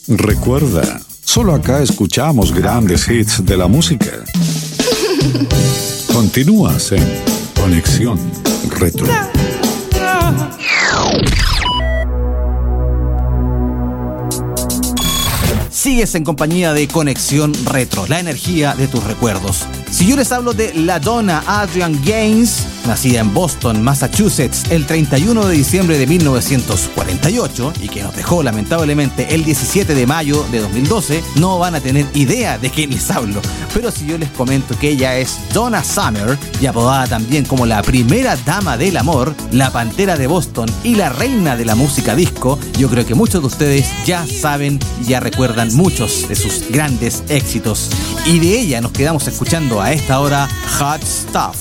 Recuerda, solo acá escuchamos grandes hits de la música. Continúas en Conexión Retro. Sigues en compañía de Conexión Retro, la energía de tus recuerdos. Si yo les hablo de la dona Adrienne Gaines, nacida en Boston, Massachusetts, el 31 de diciembre de 1948 y que nos dejó lamentablemente el 17 de mayo de 2012, no van a tener idea de quién les hablo. Pero si yo les comento que ella es Donna Summer, y apodada también como la primera dama del amor, la pantera de Boston y la reina de la música disco, yo creo que muchos de ustedes ya saben y ya recuerdan muchos de sus grandes éxitos. Y de ella nos quedamos escuchando a esta hora Hot Stuff.